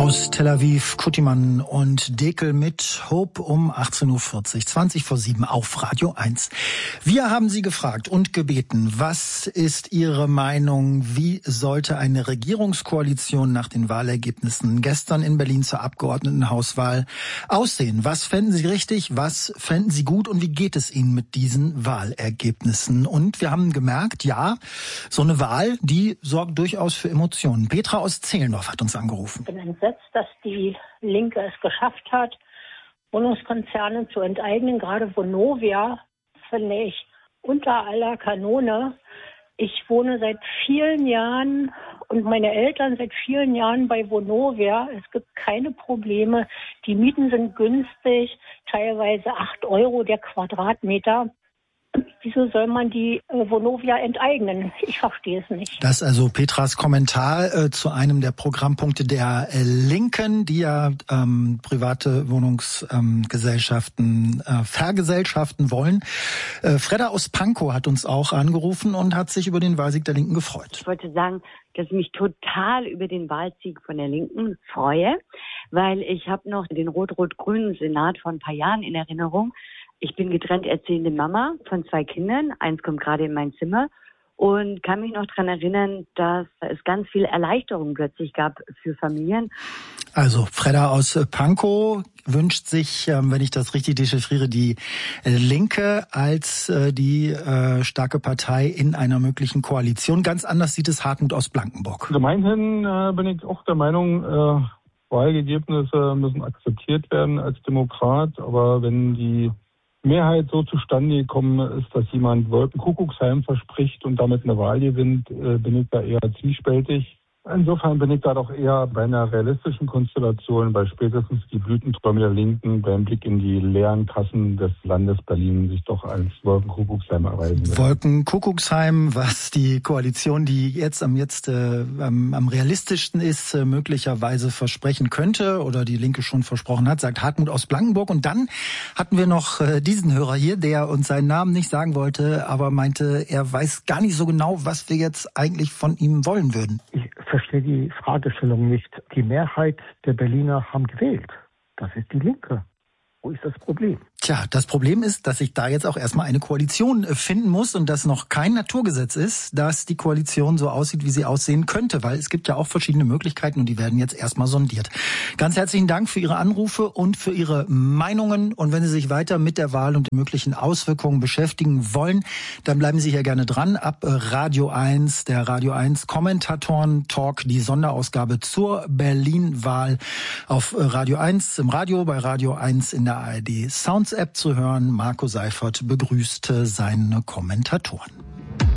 Aus Tel Aviv, Kuttimann und Dekel mit Hope um 18.40 Uhr, 20 vor 7 auf Radio 1. Wir haben Sie gefragt und gebeten, was ist Ihre Meinung? Wie sollte eine Regierungskoalition nach den Wahlergebnissen gestern in Berlin zur Abgeordnetenhauswahl aussehen? Was fänden Sie richtig? Was fänden Sie gut? Und wie geht es Ihnen mit diesen Wahlergebnissen? Und wir haben gemerkt, ja, so eine Wahl, die sorgt durchaus für Emotionen. Petra aus Zehlendorf hat uns angerufen. Ich bin entsetzt, dass die Linke es geschafft hat, Wohnungskonzerne zu enteignen. Gerade Vonovia finde ich unter aller Kanone. Ich wohne seit vielen Jahren und meine Eltern seit vielen Jahren bei Vonovia. Es gibt keine Probleme. Die Mieten sind günstig, teilweise 8 € der Quadratmeter. Wieso soll man die Vonovia enteignen? Ich verstehe es nicht. Das ist also Petras Kommentar zu einem der Programmpunkte der Linken, die ja private Wohnungsgesellschaften vergesellschaften wollen. Fredda aus Pankow hat uns auch angerufen und hat sich über den Wahlsieg der Linken gefreut. Ich wollte sagen, dass ich mich total über den Wahlsieg von der Linken freue, weil ich habe noch den rot-rot-grünen Senat von ein paar Jahren in Erinnerung. Ich bin getrennt erziehende Mama von 2 Kindern. Eins kommt gerade in mein Zimmer und kann mich noch daran erinnern, dass es ganz viel Erleichterung plötzlich gab für Familien. Also Fredda aus Pankow wünscht sich, wenn ich das richtig dechiffriere, die Linke als die starke Partei in einer möglichen Koalition. Ganz anders sieht es Hartmut aus Blankenburg. Gemeinhin bin ich auch der Meinung, Wahlergebnisse müssen akzeptiert werden als Demokrat. Aber wenn die Mehrheit so zustande gekommen ist, dass jemand Wolkenkuckucksheim verspricht und damit eine Wahl gewinnt, bin ich da eher zwiespältig. Insofern bin ich da doch eher bei einer realistischen Konstellation, weil spätestens die Blütenträume der Linken beim Blick in die leeren Kassen des Landes Berlin sich doch als Wolkenkuckucksheim erweisen werden. Wolkenkuckucksheim, was die Koalition, die jetzt am realistischsten ist, möglicherweise versprechen könnte oder die Linke schon versprochen hat, sagt Hartmut aus Blankenburg. Und dann hatten wir noch diesen Hörer hier, der uns seinen Namen nicht sagen wollte, aber meinte, er weiß gar nicht so genau, was wir jetzt eigentlich von ihm wollen würden. Ich verstehe die Fragestellung nicht. Die Mehrheit der Berliner haben gewählt. Das ist die Linke. Wo ist das Problem? Tja, das Problem ist, dass sich da jetzt auch erstmal eine Koalition finden muss und das noch kein Naturgesetz ist, dass die Koalition so aussieht, wie sie aussehen könnte, weil es gibt ja auch verschiedene Möglichkeiten und die werden jetzt erstmal sondiert. Ganz herzlichen Dank für Ihre Anrufe und für Ihre Meinungen und wenn Sie sich weiter mit der Wahl und den möglichen Auswirkungen beschäftigen wollen, dann bleiben Sie hier gerne dran. Ab Radio 1, der Radio 1 Kommentatoren-Talk, die Sonderausgabe zur Berlin-Wahl auf Radio 1 im Radio, bei Radio 1 in der ARD Sounds App zu hören. Marco Seifert begrüßte seine Kommentatoren.